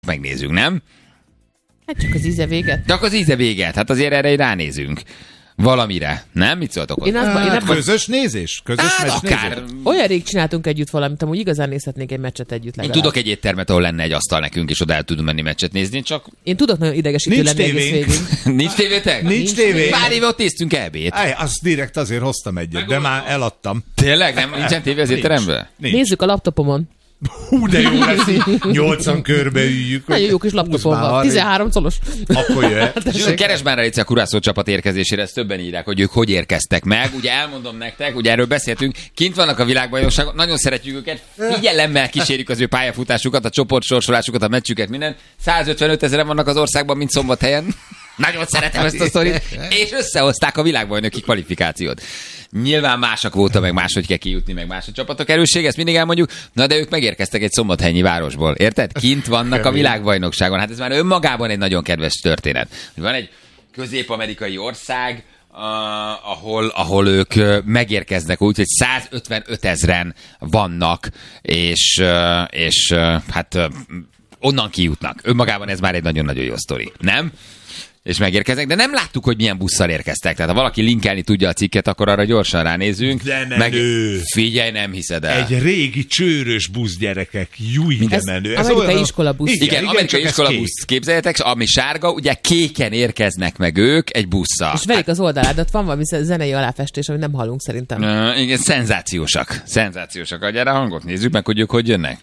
megnézzünk, nem? Hát csak az íze véget. Csak az íze véget, hát azért erre ránézünk. Valamire, nem? Mit szóltok hozzá? Közös nézés? Közös akár. Olyan rég csináltunk együtt valamit, amúgy igazán nézhetnénk egy meccset együtt legalább. Én tudok egy éttermet, ahol lenne egy asztal nekünk, és oda el tudunk menni meccset nézni, csak... Én tudok nagyon idegesítő lenni egész végig. Nincs tévétek? Nincs tévé. Pár éve ott néztünk ebét. Azt direkt azért hoztam egyet, de már eladtam. Tényleg? Nem, nincsen tévé az étteremben? Nézzük a laptopomon. Hú, de jó lesz, 8-an körbeüljük. Nagyon jó kis laptopom van, 13 colos. Akkor jöhet. Keresd már a Kurászó csapat érkezésére, ezt többen írják, hogy ők hogy érkeztek meg. Ugye elmondom nektek, ugye erről beszéltünk, kint vannak a világbajnokságon, nagyon szeretjük őket, figyelemmel kísérjük az ő pályafutásukat, a csoportsorsolásukat, a meccsüket, minden. 155 000 vannak az országban, mint Szombathelyen. Nagyon szeretem ezt a sztorit. És összehozták a világbajnoki kvalifikációt. Nyilván másak voltak, meg máshogy kell kijutni, meg más a csapatok erősség, ezt mindig elmondjuk. Na de ők megérkeztek egy szombathelyi városból, érted? Kint vannak a világbajnokságon. Hát ez már önmagában egy nagyon kedves történet. Van egy közép-amerikai ország, ahol ők megérkeznek úgy, hogy 155 000 vannak, és hát onnan kijutnak. Önmagában ez már egy nagyon-nagyon jó sztori, nem? És megérkeznek, de nem láttuk, hogy milyen busszal érkeztek. Tehát ha valaki linkelni tudja a cikket, akkor arra gyorsan ránézünk. De menő. Figyelj, nem hiszed el. Egy régi csőrös busz, gyerekek. Júj, de menő. Ez amerikai iskolabusz. Igen, amerikai iskolabusz. Képzeljétek, ami sárga, ugye kéken érkeznek meg ők egy busszal. És verik az oldaládat, van valami zenei aláfestés, amit nem hallunk szerintem. Igen, szenzációsak. Szenzációsak. Adjál rá hangot, nézzük meg, hogy ők hogy jönnek.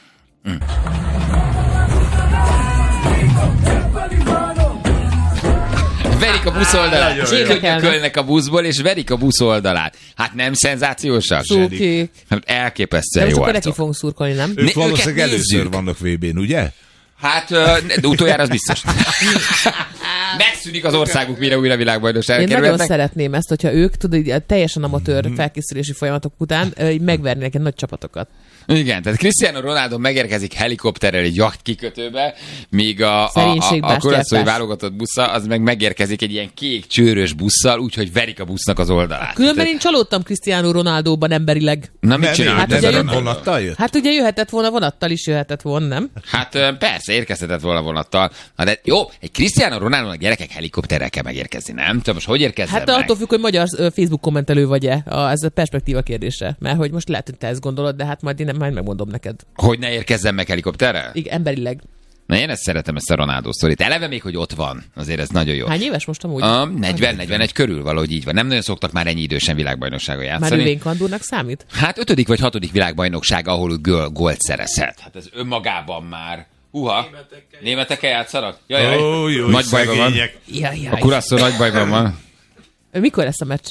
Verik a busz oldalát. Könyökölnek a buszból, és verik a busz oldalát. Hát nem szenzációsak? Szókék. Hát elképesztően jó arcok. De arcok. neki fogunk szurkolni, nem? Ők valószínűleg először vannak VB-n, ugye? Hát, de utoljára az biztos. Megszűnik az országuk, mire újra világbajnokságra kerülhetnek. Én nagyon szeretném ezt, hogyha ők, tudod, teljesen amatőr felkészülési folyamatok után így megvernének egy nagy csapatokat. Igen, tehát Cristiano Ronaldo megérkezik helikopterrel egy jacht kikötőbe, míg a kurászói válogatott busza, az meg megérkezik egy ilyen kék csőrös busszal, úgyhogy verik a busznak az oldalát. Különben én csalódtam Cristiano Ronaldóban emberileg. Na mit csinál? Hát ugye vonattal jött? Hát ugye jöhetett volna, vonattal is jöhetett volna, nem? Hát persze, érkezhetett volna vonattal. Na de jó, egy Cristiano Ronaldo gyerekek helikopterrel kell megérkezni, nem? Tehát most hogy érkezzen hát attól függ, hogy magyar Facebook kommentelő vagy-e, ez a perspektíva kérdése. Mert hogy most lehet, hogy te ezt gondolod, de hát majd én majd megmondom neked. Hogy ne érkezzen meg helikopterrel? Igen, emberileg. Na én ezt szeretem, ezt a Ronaldo sztorit. Eleve még, hogy ott van. Azért ez nagyon jó. Hány éves most amúgy? 40-41 körül valahogy így van. Nem nagyon szoktak már ennyi idősen világbajnokságon játszani. Már növénykandúrnak számít? Hát 5. vagy 6. világbajnokság, ahol gólt szerezhet. Hát ez önmagában már... Németekkel játszanak? Jajjaj, nagy bajban van. Jajjaj. A Kurászó nagy bajban van. Mikor lesz a meccs?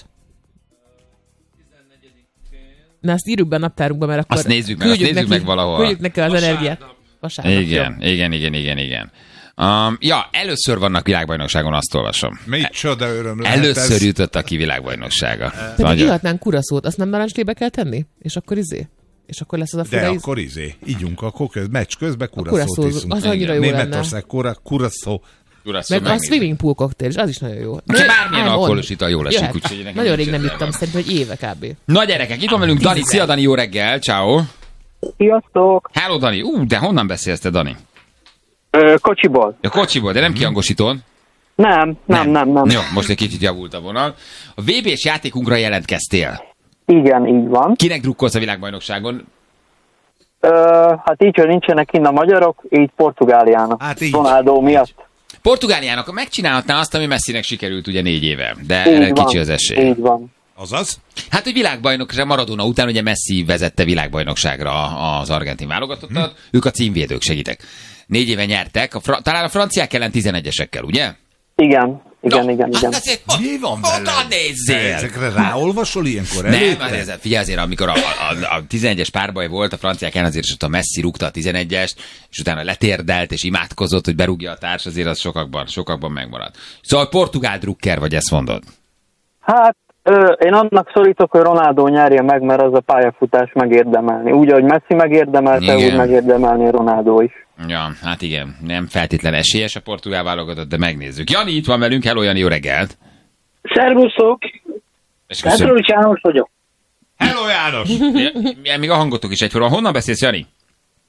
Na, azt írjuk be a naptárunkba, mert akkor... Azt nézzük meg valahol. Küldjük neki az energiát. Vasárnap. Igen. Ja, először vannak világbajnokságon, azt olvasom. Micsoda öröm lehet először ez. jutottak ki világbajnoksága. Pedig ihatnánk Kuraszót, azt nem narancslébe kell tenni? És akkor És akkor lesz az a fura De akkor ígyunk, akkor meccs közben Kuraszót Kuraszó, iszunk. az annyira jó Németország, Kuraszó. Meg a swimming pool cocktail, az is nagyon jó. Bármilyen alkoholos ital jól esik, úgyhogy nagyon rég nem ittam, szerintem, hogy éve kb. Na gyerekek, itt van velünk Dani. Szia Dani, jó reggel, ciao. Sziasztok! Hello Dani, de honnan beszélsz te Dani? Kocsiból. Ja, kocsiból, de nem kihangosítón. Nem. Jó, most egy kicsit javult a vonal. A VB-s játékunkra jelentkeztél. Igen, így van. Kinek drukkolsz a világbajnokságon? Hát így, hogy nincsenek kinn a magyarok, így Portugáliának. Hát így. Ronaldo miatt. Portugáliának megcsinálhatná azt, ami Messinek sikerült ugye 4 éve, de erre kicsi az esély. Így van. Azaz? Hát, hogy világbajnokság Maradona után ugye Messi vezette világbajnokságra az argentin válogatottat, ők a címvédők, segítek. 4 éve nyertek, talán a franciák ellen 11-esekkel, ugye? Igen. Hát azért, mi van oda nézzél! Ezekre ráolvasol ilyenkor? Nem, figyelj azért, amikor a 11-es párbaj volt, a franciák ellen azért, és ott a Messi rúgta a 11-est, és utána letérdelt, és imádkozott, hogy berúgja a társ, azért az sokakban megmaradt. Szóval portugál drukker vagy, ezt mondod? Hát, én annak szorítok, hogy Ronaldo nyerje meg, mert az a pályafutás megérdemelni. Úgy, ahogy Messi megérdemelte, úgy megérdemelni Ronaldo is. Ja, hát igen, nem feltétlen esélyes a portugál válogatott, de megnézzük. Jani itt van velünk, hello Jani, jó reggelt! Szervuszok! Petrovich János vagyok. Hello János! Még a hangotok is egyforma. Honnan beszélsz, Jani?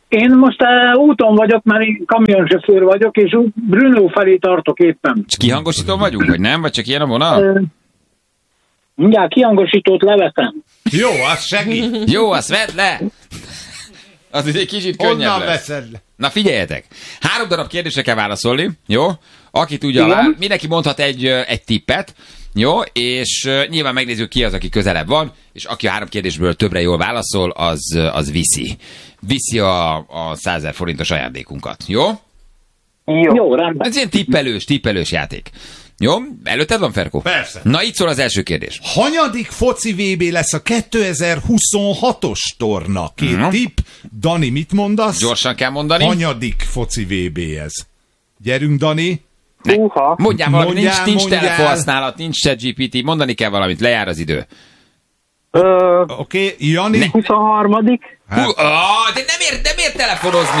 Én most úton vagyok, mert én kamionsofőr vagyok, és Brno felé tartok éppen. És kihangosítón vagyunk, vagy nem? Vagy csak ilyen a vonal? Mindjárt kihangosítót leveszem. Jó, az segít. Jó, azt vedd le! Az egy kicsit könnyebb Honnan lesz. veszed le? Na figyeljetek, 3 darab kérdésre kell válaszolni, jó? Aki tudja, mindenki mondhat egy tippet, jó? És nyilván megnézzük ki az, aki közelebb van, és aki a 3 kérdésből többre jól válaszol, az viszi. Viszi a 100 000 forintos ajándékunkat, jó? Jó, rendben. Ez ilyen tippelős játék. Jó? Előtted van, Ferkó? Persze. Na, itt szól az első kérdés. Hanyadik foci VB lesz a 2026-os torna? 2 tipp. Dani, mit mondasz? Gyorsan kell mondani. Hanyadik foci VB ez? Gyerünk, Dani. Húha. Mondjál valamit, Mondjál. nincs telefonhasználat, nincs ChatGPT, mondani kell valamit, lejár az idő. Oké, Jani. 23. De nem ér telefonozni.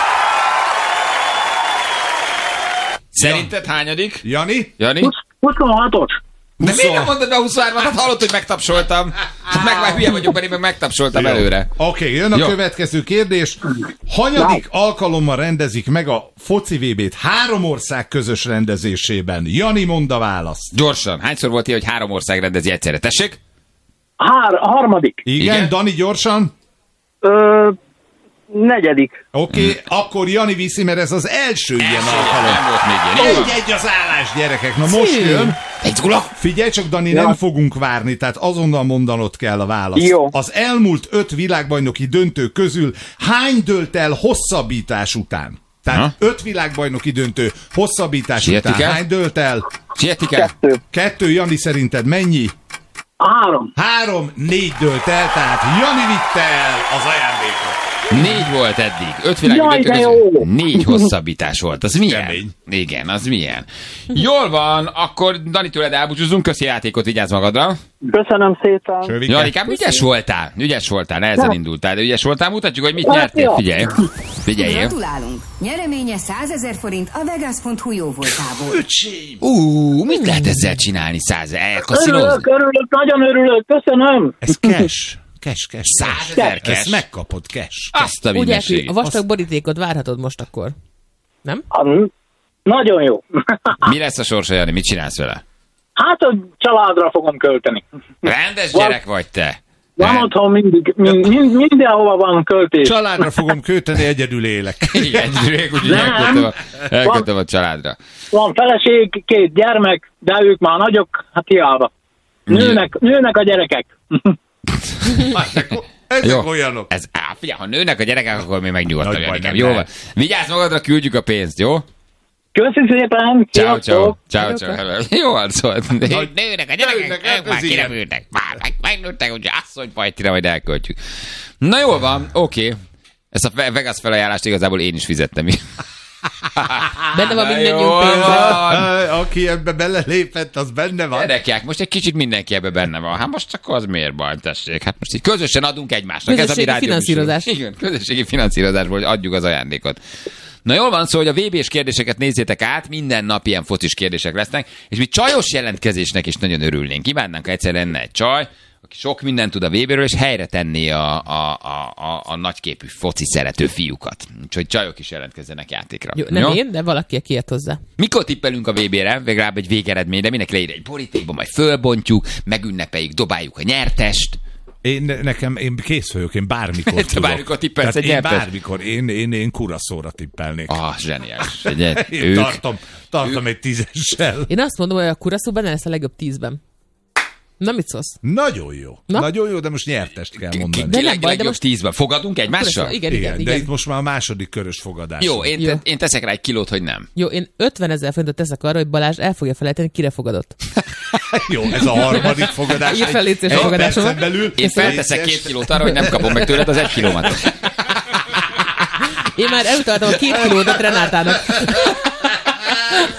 Szerinted hányadik? Jani. Jani? 26-os. De miért nem mondod be a 23-at? Hallott, hogy megtapsoltam. Hát már hülye vagyok, mert én meg megtapsoltam előre. Oké, jön a Jó. következő kérdés. Hanyadik alkalommal rendezik meg a foci VB-t 3 ország közös rendezésében? Jani, mondd a választ. Gyorsan. Hányszor volt ilyen, hogy 3 ország rendezi egyszerre? Tessék? Harmadik. Igen, Dani, gyorsan. 4. Oké, akkor Jani viszi, mert ez az első ilyen Nem alkalom. volt még ilyen. Egy az állás, gyerekek. Na most jön. Figyelj csak, Dani, nem fogunk várni, tehát azonnal mondanod kell a választ. Jó. Az elmúlt 5 világbajnoki döntő közül hány dőlt el hosszabbítás után? Tehát 5 világbajnoki döntő hosszabbítás Sietik után el? hány dőlt el? Sietik el? 2. 2, Jani, szerinted mennyi? 3. 3, 4 dőlt el, tehát Jani vitte el az ajándékot. 4 volt eddig. 5 világi Jaj, döntő de közül jó. 4 hosszabbítás volt. Az milyen? Kemény. Igen, az milyen? Jól van, akkor Dani, tőled elbúcsúzunk. Köszi játékot, vigyázz magadra. Köszönöm szépen. Sövike. Janikám, ügyes voltál, nehezen indultál, de ügyes voltál. Mutatjuk, hogy mit nyertél. Figyelj. Figyeljél. Gratulálunk! Nyereménye 100 000 forint a Vegas.hu jó voltából. Mit lehet ezzel csinálni? 100 000? Örülök, nagyon örülök, köszönöm. Ez cash. Cash. 100 000 cash. Ezt megkapod cash. Azt a Úgy mindenségét. a vastag borítékot várhatod most akkor. Nem? Nagyon jó. Mi lesz a sorsa, Jani? Mit csinálsz vele? Hát a családra fogom költeni. Rendes gyerek vagy te. Van otthon mindig, mindenhova van költés. Családra fogom költeni, egyedül élek. Igen, úgyhogy elkötöm a családra. Van feleség, 2 gyermek, de ők már nagyok, hát hiába. Nőnek a gyerekek. Ezek Jó. olyanok. Figyelj, ha nőnek a gyerekek, akkor még megnyugodtam. Nagy baj, Janikám. nem Jó van. lehet. Vigyázz magadra, küldjük a pénzt, jó? Köszi szépen, Ciao. sziasztok. Jó szólt. Nőnek a Nőnek, gyerekek, hát már ez ilyen. kirepülnek. Már megnőttek, úgyhogy asszonyfajtira majd elköltjük. Na jól van, oké. Ezt a Vegas felajánlást igazából én is fizettem. Benne van Na mindannyiunk jó pénze. van. Aki ebbe belelépett, az benne van. Gyerekek, most egy kicsit mindenki ebbe benne van. Hát most akkor az miért baj, tessék? Hát most így közösen adunk egymásnak. Ez a mi Közösségi finanszírozás. Igen, közösségi finanszírozásból adjuk az ajándékot. Na jól van, szóval, hogy a VB-s kérdéseket nézzétek át, minden nap ilyen focis kérdések lesznek, és mi csajos jelentkezésnek is nagyon örülnénk. Kívánnánk, ha egyszer lenne egy csaj, aki sok mindent tud a VB-ről, és helyre tenné a nagyképű foci szerető fiúkat. Úgyhogy csajok is jelentkezzenek játékra. Jó, nem én, de valaki, aki ért hozzá. Mikor tippelünk a VB-re? Legalább egy végeredményre, mindenki leír egy borítékba, majd fölbontjuk, megünnepeljük, dobáljuk a nyertest. Én kész vagyok, én bármikor Te tudok. bármikor tippelsz Tehát egy én nyertest? bármikor, én kuraszóra tippelnék. Zseniális. Én tartom egy 10-essel. Én azt mondom, hogy a kuraszó benne lesz a legjobb 10-ben. Na, mit szólsz? Nagyon jó. Na? Nagyon jó, de most nyertest kell mondani. De nem baj, de Legjobb most- 10-ben. Fogadunk egymással? Kuraszó, igen. De itt most már a második körös fogadás. Jó, van. én teszek rá egy kilót, hogy nem. Jó, én 50 000 forintot teszek arra, hogy Balázs el fogja felejteni, kire fogadott. Jó, ez a harmadik fogadás. Ír fel, légy szíves, Egy fogadásomat. percen belül. Én felteszek 2 kilót arra, hogy nem kapom meg tőled az 1 kilómat. Én már elutaltam a 2 kilódat Renátának.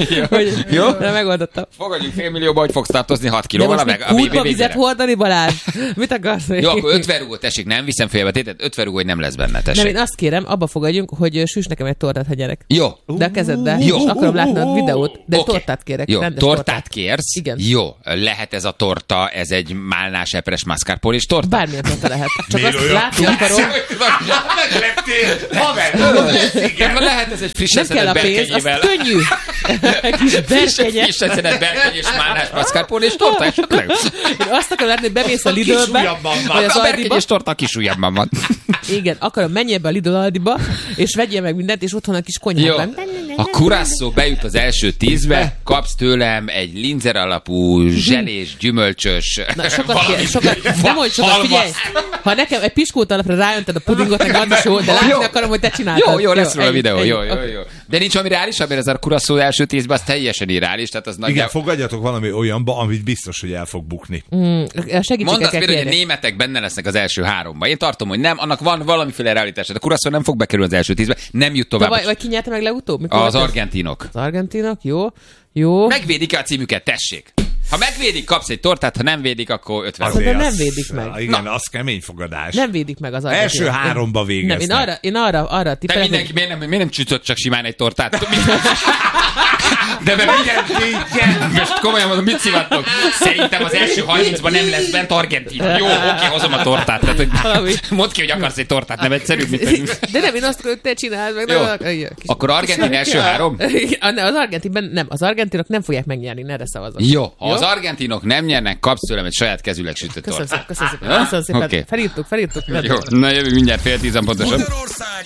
Jó? De megoldottam. Fogadjunk félmillióba, hogy fogsz tartozni 6 De kilóval most a még kurva vizet hordani, Balázs? Mit akarsz? Jó, akkor 50 rúgó, tessék, nem viszem félbe tétet, 50 rúgó, hogy nem lesz benne, tessék. Nem, én azt kérem, abba fogadjunk, hogy süss nekem egy tortát, ha gyerek. Jó. De a kezeddel. Jó. És akarom látni a videót, de Oké. tortát kérek. Jó, rendes tortát kérsz? Igen. Jó, lehet ez a torta, ez egy málnás epres mascarpone és torta? Bármilyen torta lehet. Csak Miért azt olyan látni akarom. Megleptél! Haver! Igen, lehet ez egy frissen Nem kell a szedett pénz, az berkenyével. könnyű. Egy kis berkenye. Frissen szedett berkeny és málnás mascarpone és torta esetleg? Én azt akarom látni, hogy bemész a Lidlbe, Kisujjabban van. vagy az A berkeny Aldiba. és torta a kisujjabban van. Igen, akarom, menjél be a Lidl Aldiba, és vegyél meg mindent, és otthon a kis Jó. konyhában. A Curaçao bejut az első 10-be, kapsz tőlem egy linzer alapú, zselés, gyümölcsös... Na, sokat, nem mondj sokat, figyelj! Ha nekem egy piskót alapra ráönted a pudingot, meg az is jó, de látni akarom, hogy te csináltad. Jó, lesz róla a ennyi, videó, ennyi. jó. Oké. De nincs valami reálisabb, mert ez a Curaçao első 10-ben az teljesen irreális, tehát az Igen, nagyjából... fogadjatok valami olyanba, amit biztos, hogy el fog bukni. Mondd Segítséget azt kell például, hogy a kérni. németek benne lesznek az első 3-ban. Én tartom, hogy nem, annak van valamiféle realitás. A Curaçao nem fog bekerülni az első 10-be, nem jut tovább. Vagy ki nyerte meg legutóbb? Mikor Az volt ez? argentinok. Az argentinok, jó. Megvédik-e a címüket? Tessék! Ha megvédik, kapsz egy tortát, ha nem védik, akkor 50 Azért euró. nem az- védik meg. Igen, az kemény fogadás. Nem védik meg az argentinok. Első 3-ba végeznek. Nem, én arra De tippelek, mindenki, miért nem csütött csak simán egy tortát? De most komolyan mondom, mit szivattok? Szerintem az első 30-ban nem lesz bent Argentina. Jó, oké, hozom a tortát. Tehát, hogy mondd ki, hogy akarsz egy tortát, nem egyszerűbb, mint De nem, én azt akarom, hogy te csináld meg. Jó. Nem, Akkor Argentin első 3? Az argentinben nem, az argentinok nem fogják megnyerni, ne erre szavazok. Jó, ha az argentinok nem nyernek, kapsz tőlem egy saját kezüleg sütött Köszönöm tortát. szépen. Köszönöm szépen. Oké. Felírtuk. Jó, na jövő mindjárt 9:10 pontosan. Magyarország